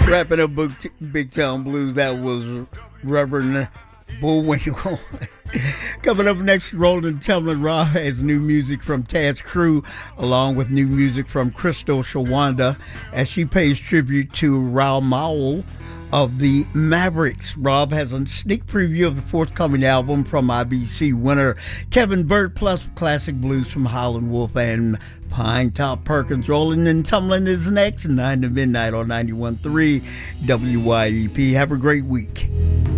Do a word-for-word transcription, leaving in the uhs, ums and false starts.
Wrapping up Big, Big Town Blues, that was Reverend Bullwinkle. Coming up next, Roland Tumlin Rob has new music from Tad's crew, along with new music from Crystal Shawanda, as she pays tribute to Raul Mowell of the Mavericks. Rob has a sneak preview of the forthcoming album from I B C winner Kevin Burt, plus classic blues from Howlin' Wolf and Pine Top Perkins. Rolling and Tumbling is next, nine to midnight on ninety-one point three W Y E P. Have a great week.